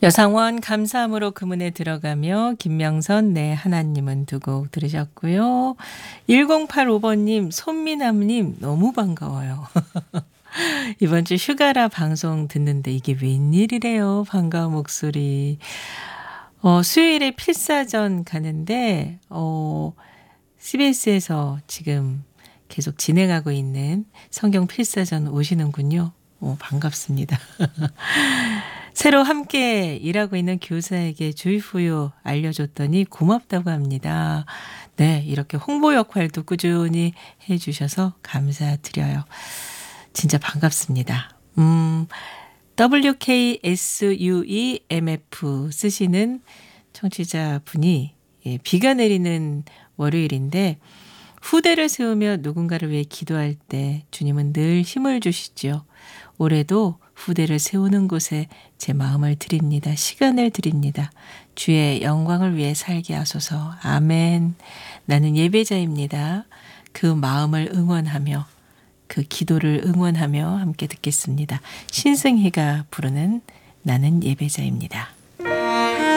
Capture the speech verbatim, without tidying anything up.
여상원 감사함으로 그 문에 들어가며 김명선 내 하나님은 두 곡 들으셨고요. 일공팔오 번님 손미남님 너무 반가워요. 이번 주 휴가라 방송 듣는데 이게 웬일이래요. 반가운 목소리. 어, 수요일에 필사전 가는데 어, 씨비에스에서 지금 계속 진행하고 있는 성경 필사전 오시는군요. 어, 반갑습니다. 새로 함께 일하고 있는 교사에게 주의후유 알려줬더니 고맙다고 합니다. 네, 이렇게 홍보 역할도 꾸준히 해주셔서 감사드려요. 진짜 반갑습니다. 음, 더블유케이에스유이엠에프 쓰시는 청취자분이 예, 비가 내리는 월요일인데 후대를 세우며 누군가를 위해 기도할 때 주님은 늘 힘을 주시죠. 올해도 후대를 세우는 곳에 제 마음을 드립니다. 시간을 드립니다. 주의 영광을 위해 살게 하소서. 아멘. 나는 예배자입니다. 그 마음을 응원하며 그 기도를 응원하며 함께 듣겠습니다. 신승희가 부르는 나는 예배자입니다.